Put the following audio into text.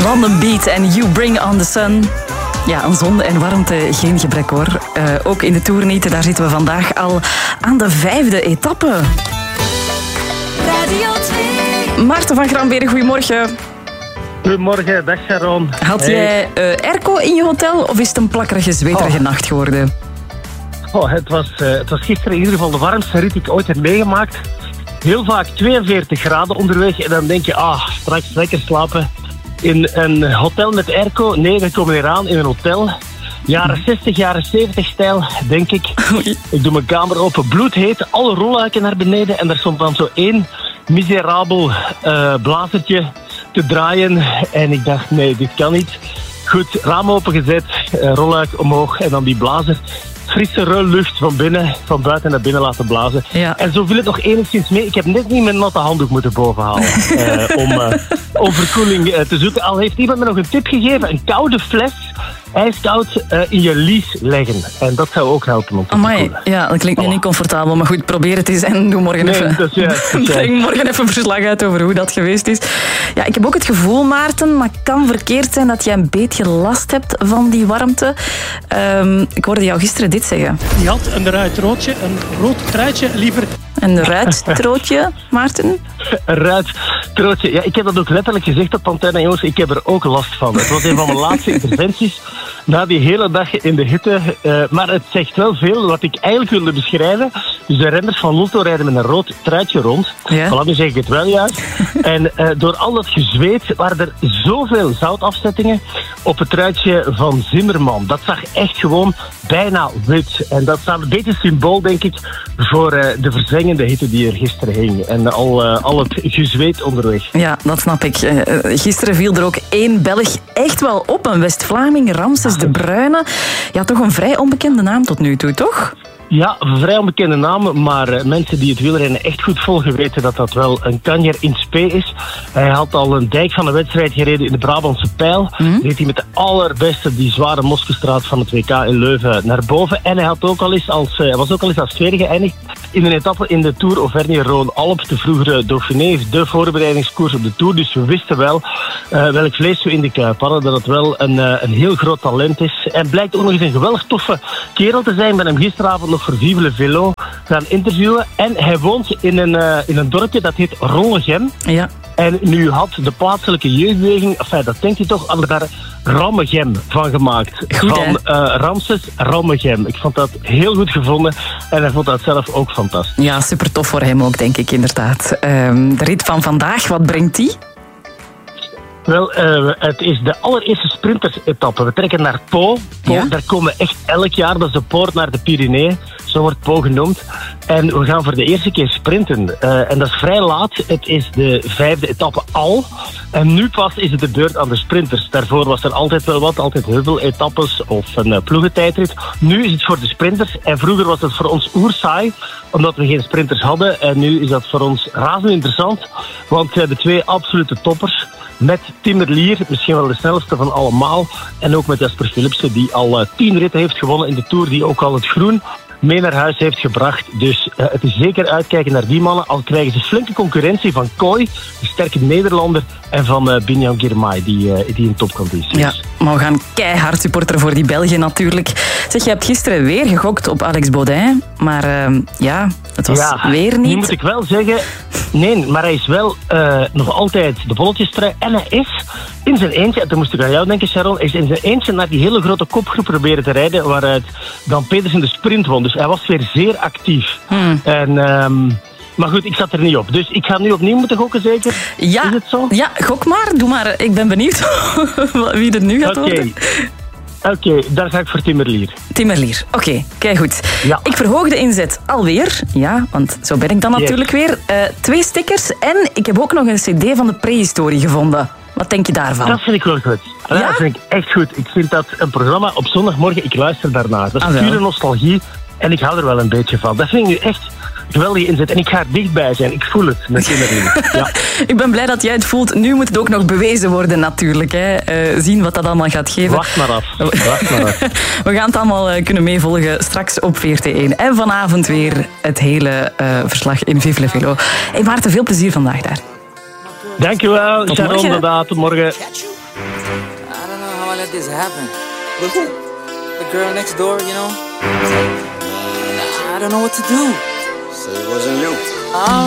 Wat een beat en You Bring on the Sun. Ja, aan zon en warmte geen gebrek hoor. Ook in de Tour niet. Daar zitten we vandaag al aan de 5e etappe. Radio 2. Maarten van Gramberen, goedemorgen. Goedemorgen, dag Sharon. Had jij airco in je hotel of is het een plakkerige, zweterige nacht geworden? Het was gisteren in ieder geval de warmste rit die ik ooit heb meegemaakt. Heel vaak 42 graden onderweg en dan denk je, straks lekker slapen in een hotel met airco. Nee, we komen hier aan in een hotel. Jaren 60, jaren 70 stijl, denk ik. Ik doe mijn kamer open, bloedheet, alle rolluiken naar beneden. En er stond dan zo één miserabel blazertje te draaien. En ik dacht, nee, dit kan niet. Goed, raam opengezet, rolluik omhoog en dan die blazer. Frisse lucht van buiten naar binnen laten blazen. Ja. En zo viel het nog enigszins mee. Ik heb net niet mijn natte handdoek moeten bovenhalen om verkoeling te zoeken. Al heeft iemand me nog een tip gegeven. Een koude fles, ijskoud, in je lies leggen. En dat zou ook helpen om te verkoelen. Ja, dat klinkt nu niet comfortabel. Maar goed, probeer het eens en doe morgen breng morgen even verslag uit over hoe dat geweest is. Ja, ik heb ook het gevoel, Maarten, maar het kan verkeerd zijn dat jij een beetje last hebt van die warmte. Ik hoorde jou gisteren dit zeggen. Die had een ruitroodje, een rood truitje liever. Een ruitstrootje, Maarten? Een ruitstrootje. Ja, ik heb dat ook letterlijk gezegd op antenne, jongens. Ik heb er ook last van. Het was een van mijn laatste interventies na die hele dag in de hitte. Maar het zegt wel veel wat ik eigenlijk wilde beschrijven. Dus de renners van Lotto rijden met een rood truitje rond. Ja. Voilà, nu zeg ik het wel juist. En door al dat gezweet waren er zoveel zoutafzettingen op het truitje van Zimmerman. Dat zag echt gewoon bijna wit. En dat staat een beetje symbool, denk ik, voor de verzengende hitte die er gisteren hing. En al het gezweet onderweg. Ja, dat snap ik. Gisteren viel er ook één Belg echt wel op. Een West-Vlaming, Ramses de Bruyne. Ja, toch een vrij onbekende naam tot nu toe, toch? Ja, een vrij onbekende naam, maar mensen die het wielrennen echt goed volgen weten dat dat wel een kanjer in spe is. Hij had al een dijk van een wedstrijd gereden in de Brabantse Pijl. Reed hij met de allerbeste die zware Moskestraat van het WK in Leuven naar boven. En hij was ook al eens als tweede geëindigd in een etappe in de Tour Auvergne-Rhône-Alpes, de vroegere Dauphiné, de voorbereidingskoers op de Tour. Dus we wisten wel welk vlees we in de kuip hadden, dat het wel een heel groot talent is. En blijkt ook nog eens een geweldig toffe kerel te zijn. Ik ben hem gisteravond nog voor Vive le Vélo gaan interviewen. En hij woont in een dorpje dat heet Rollegem. Ja. En nu had de plaatselijke jeugdbeweging, dat denkt hij toch, al daar Rammegem van gemaakt. Goed, van Ramses Rammegem. Ik vond dat heel goed gevonden en hij vond dat zelf ook fantastisch. Ja, super tof voor hem ook, denk ik inderdaad. De rit van vandaag, wat brengt die? Wel, het is de allereerste sprinters-etappe. We trekken naar Pau. Ja? Daar komen we echt elk jaar. Dat is de poort naar de Pyreneeën. Zo wordt Pau genoemd. En we gaan voor de eerste keer sprinten. En dat is vrij laat. Het is de 5e etappe al. En nu pas is het de beurt aan de sprinters. Daarvoor was er altijd wel wat. Altijd heuveletappes of een ploegentijdrit. Nu is het voor de sprinters. En vroeger was het voor ons oersaai. Omdat we geen sprinters hadden. En nu is dat voor ons razend interessant. Want de twee absolute toppers. Met Tim Merlier, misschien wel de snelste van allemaal. En ook met Jasper Philipsen, die al 10 ritten heeft gewonnen in de Tour. Die ook al het groen mee naar huis heeft gebracht. Dus het is zeker uitkijken naar die mannen. Al krijgen ze flinke concurrentie van Kooi, de sterke Nederlander. En van Binyam Girmay, die in topconditie is. Ja, maar we gaan keihard supporteren voor die Belgen natuurlijk. Zeg, je hebt gisteren weer gegokt op Alex Baudin. Maar het was weer niet. Nu moet ik wel zeggen, nee, maar hij is wel nog altijd de bolletjestrui. En hij is in zijn eentje, en toen moest ik aan jou denken, Sharon, is in zijn eentje naar die hele grote kopgroep proberen te rijden, waaruit Dan Pedersen de sprint won. Dus hij was weer zeer actief. Maar goed, ik zat er niet op. Dus ik ga nu opnieuw moeten gokken, zeker? Ja, is het zo? Ja, gok maar. Doe maar. Ik ben benieuwd wie het nu gaat worden. Oké, daar ga ik voor Tim Merlier. Tim Merlier. Oké, kijk goed. Ja. Ik verhoog de inzet alweer. Ja, want zo ben ik dan natuurlijk weer. 2 stickers en ik heb ook nog een cd van de prehistorie gevonden. Wat denk je daarvan? Dat vind ik wel goed. Ja? Dat vind ik echt goed. Ik vind dat een programma op zondagmorgen, ik luister daarnaar. Dat is pure nostalgie en ik hou er wel een beetje van. Dat vind ik nu echt geweldige inzet. En ik ga er dichtbij zijn. Ik voel het met Timmerlien. Ja. Ik ben blij dat jij het voelt. Nu moet het ook nog bewezen worden natuurlijk. Hè. Zien wat dat allemaal gaat geven. Wacht maar af. We gaan het allemaal kunnen meevolgen straks op VRT1. En vanavond weer het hele verslag in Vive le Vélo. Hey Maarten, veel plezier vandaag daar. Dankjewel. Tot Sharon, morgen. tot morgen. I let this happen? With who? The girl next door, you know? I don't know what to do. So it wasn't you.